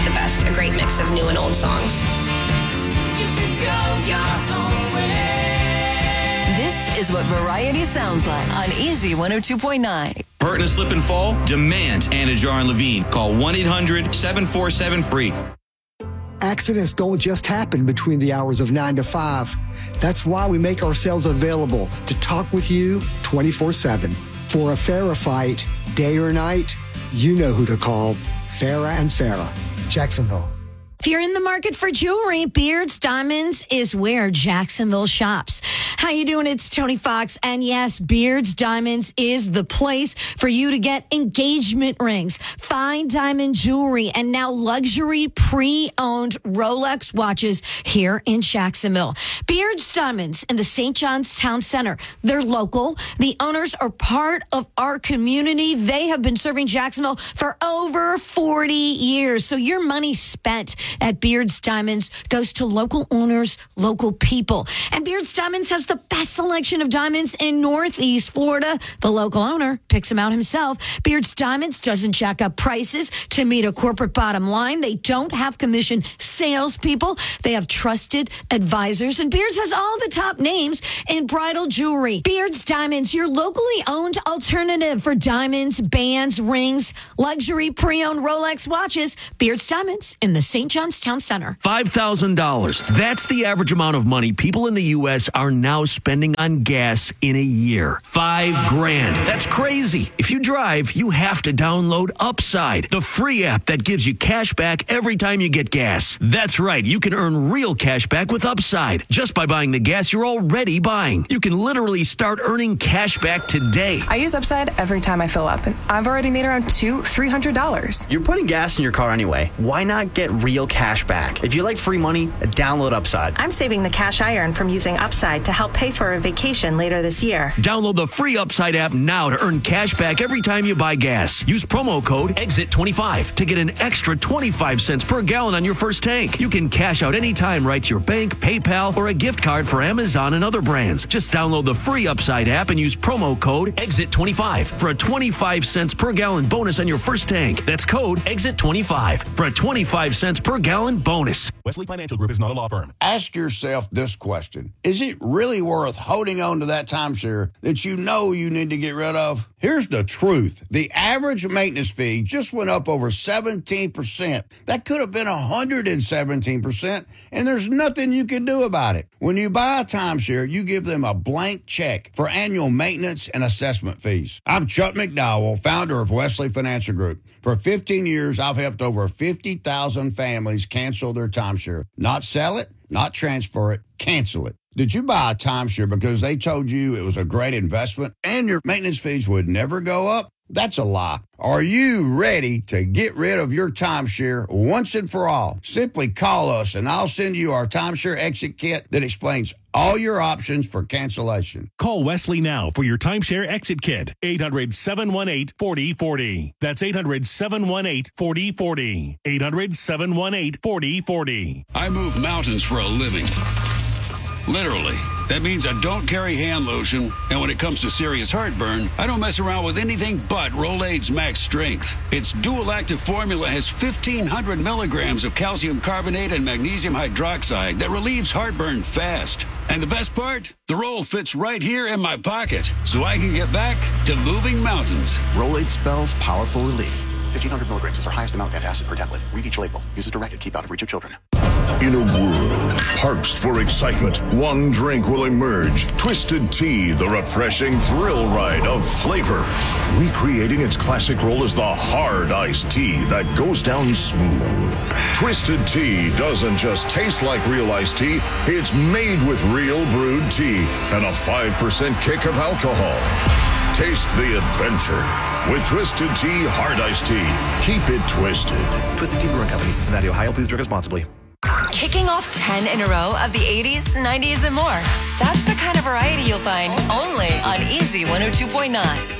the best, a great mix of new and old songs. This is what variety sounds like on Easy 102.9. Hurt in a slip and fall? Demand Anna Jar and Levine. Call 1-800-747-FREE. Accidents don't just happen between the hours of 9 to 5. That's why we make ourselves available to talk with you 24/7. For a Farah fight, day or night, you know who to call. Farah and Farah, Jacksonville. If you're in the market for jewelry, Beards Diamonds is where Jacksonville shops. How you doing? It's Tony Fox. And yes, Beards Diamonds is the place for you to get engagement rings, fine diamond jewelry, and now luxury pre-owned Rolex watches here in Jacksonville. Beards Diamonds in the St. John's Town Center. They're local. The owners are part of our community. They have been serving Jacksonville for over 40 years. So your money spent at Beards Diamonds goes to local owners, local people. And Beards Diamonds has the best selection of diamonds in Northeast Florida. The local owner picks them out himself. Beards Diamonds doesn't jack up prices to meet a corporate bottom line. They don't have commission salespeople. They have trusted advisors. And Beards has all the top names in bridal jewelry. Beards Diamonds, your locally owned alternative for diamonds, bands, rings, luxury pre-owned Rolex watches. Beards Diamonds in the St. John's Town Center. $5,000. That's the average amount of money people in the U.S. are now spending on gas in a year. $5,000. That's crazy. If you drive, you have to download Upside, the free app that gives you cash back every time you get gas. That's right. You can earn real cash back with Upside just by buying the gas you're already buying. You can literally start earning cash back today. I use Upside every time I fill up, and I've already made around $300. You're putting gas in your car anyway. Why not get real cash back? If you like free money, download Upside. I'm saving the cash I earn from using Upside to help pay for a vacation later this year. Download the free Upside app now to earn cash back every time you buy gas. Use promo code EXIT25 to get an extra 25 cents per gallon on your first tank. You can cash out anytime right to your bank, PayPal, or a gift card for Amazon and other brands. Just download the free Upside app and use promo code EXIT25 for a 25 cents per gallon bonus on your first tank. That's code EXIT25 for a 25 cents per gallon bonus. Wesley Financial Group is not a law firm. Ask yourself this question. Is it really worth holding on to that timeshare that you know you need to get rid of? Here's the truth. The average maintenance fee just went up over 17%. That could have been 117%, and there's nothing you can do about it. When you buy a timeshare, you give them a blank check for annual maintenance and assessment fees. I'm Chuck McDowell, founder of Wesley Financial Group. For 15 years, I've helped over 50,000 families cancel their timeshare. Not sell it, not transfer it, cancel it. Did you buy a timeshare because they told you it was a great investment and your maintenance fees would never go up? That's a lie. Are you ready to get rid of your timeshare once and for all? Simply call us and I'll send you our timeshare exit kit that explains all your options for cancellation. Call Wesley now for your timeshare exit kit. 800-718-4040. That's 800-718-4040. 800-718-4040. I move mountains for a living. Literally. That means I don't carry hand lotion, and when it comes to serious heartburn, I don't mess around with anything but Rolaids Max Strength. Its dual-active formula has 1,500 milligrams of calcium carbonate and magnesium hydroxide that relieves heartburn fast. And the best part? The roll fits right here in my pocket, so I can get back to moving mountains. Rolaids spells powerful relief. 1,500 milligrams is our highest amount of antacid per tablet. Read each label. Use as directed. Keep out of reach of children. In a world parched for excitement, one drink will emerge. Twisted Tea, the refreshing thrill ride of flavor. Recreating its classic role as the hard iced tea that goes down smooth. Twisted Tea doesn't just taste like real iced tea, it's made with real brewed tea and a 5% kick of alcohol. Taste the adventure with Twisted Tea Hard Iced Tea. Keep it twisted. Twisted Tea Brewing Company, Cincinnati, Ohio. Please drink responsibly. Kicking off 10 in a row of the 80s, 90s, and more. That's the kind of variety you'll find only on Easy 102.9.